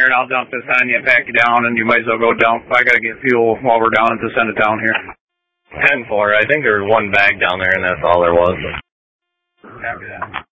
here, and I'll dump this on you, back you down, and you might as well go dump. I got to get fuel while we're down to send it down here. 10-4. I think there was one bag down there, and that's all there was. Copy that.